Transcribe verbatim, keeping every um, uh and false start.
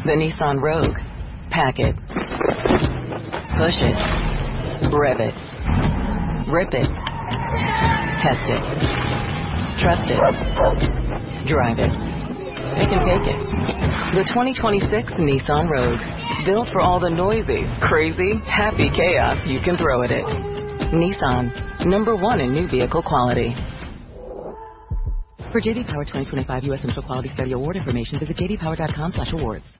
The Nissan Rogue. Pack it. Push it. Rev it. Rip it. Test it. Trust it. Drive it. It can take it. The twenty twenty-six Nissan Rogue. Built for all the noisy, crazy, happy chaos you can throw at it. Nissan. Number one in new vehicle quality. For J D Power twenty twenty-five U S Central Quality Study Award information, visit j d power dot com slash awards.